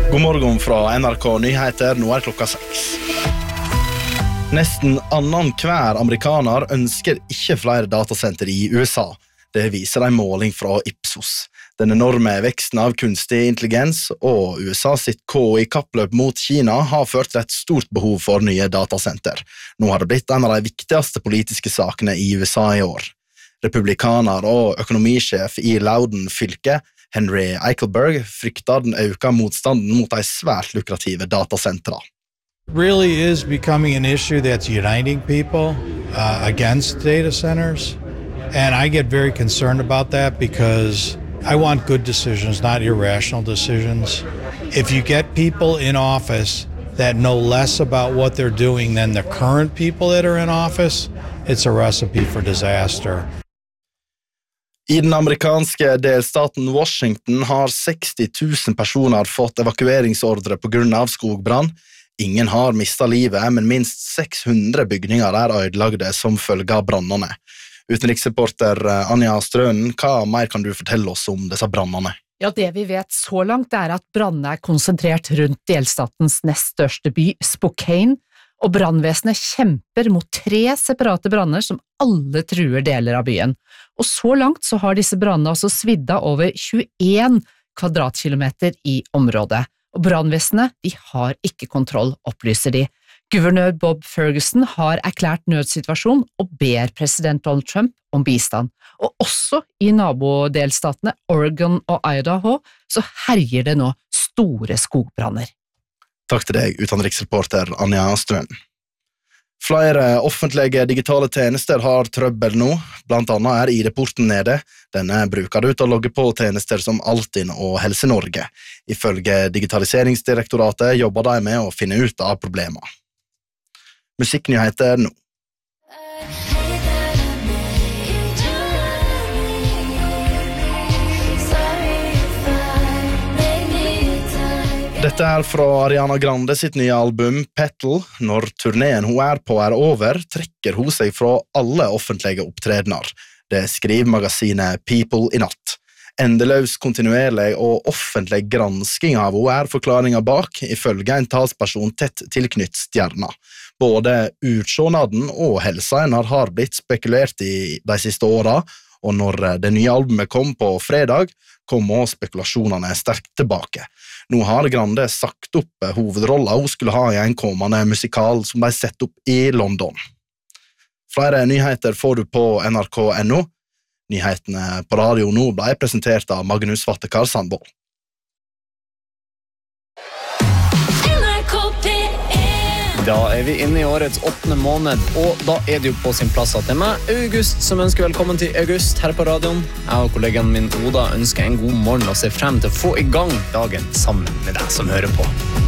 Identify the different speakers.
Speaker 1: God morgen fra NRK Nyheter, nå klokka 6. Nesten annen hver amerikaner ønsker ikke flere datasenter i USA. Det viser en måling fra Ipsos. Den enorme veksten av kunstig intelligens og USA sitt KI-kappløp mot Kina har ført til et stort behov for nye datasenter. Nå har det blitt en av de viktigste politiske sakene i USA i år. Republikaner og økonomisjef i Loudoun fylke, Henry Eichelberg, frykter den økte motstanden mot de svært lukrative datasentra.
Speaker 2: Really is becoming an issue that's uniting people against data centers. And I get very concerned about that because I want good decisions, not irrational decisions. If you get people in office that know less about what they're doing than the current people that are in office, it's a recipe for disaster.
Speaker 1: I den amerikanske delstaten Washington har 60 000 personer fått evakueringsordre på grunn av skogbrann. Ingen har mistet livet, men minst 600 bygninger er ødelagte som følge av brannene. Utenriksreporter Anja Strønen, hva mer kan du fortelle oss om disse brannene?
Speaker 3: Ja, det vi vet så langt er at brannene er konsentrert rundt delstatens nest største by, Spokane, og brannvesenet kjemper mot 3 separate branner som alle truer deler av byen. Og så langt så har disse brannene altså svidd av over 21 kvadratkilometer i området. Og brannvesenet, de har ikke kontroll, opplyser de. Guvernør Bob Ferguson har erklært nødsituasjon og ber president Donald Trump om bistand. Og også i nabodelstatene Oregon og Idaho så herjer det nå store skogbranner.
Speaker 1: Takk til deg, utenriksreporter Anja Strøn. Flere offentlige digitale tjenester har trøbbel nå, blant annet er ID-porten nede. Denne bruker du til å logge på tjenester som Altinn og Helse Norge. Ifølge Digitaliseringsdirektoratet jobber de med å finne ut av problemene. Musikknyheter nå. Dette er fra Ariana Grande sitt nye album Petal. Når turneen hun er på er over, trekker hun seg fra alle offentlige opptredener. Det skriver magasinet People i natt. Endeløs, kontinuerlig og offentlig gransking av hun er forklaringen bak, ifølge en talsperson tett tilknytt stjerna. Både utsjånaden og helsen har blitt spekulert i de siste årene, og når det nye albumet kom på fredag, kom også spekulasjonene sterkt tilbake. Nå har Grande sagt opp hovedrollen hun skulle ha i en kommende musikal som ble sett opp i London. Flere nyheter får du på NRK.no. Nyhetene på radio nå ble presentert av Magnus Vattekar Sandvold.
Speaker 4: Da er vi inne i årets 8. måned, og da er det jo på sin plass at det er meg, August, som ønsker velkommen til August her på radioen. Jeg og kollegaen min Oda ønsker en god morgen og ser frem til å få i gang dagen sammen med deg som hører på.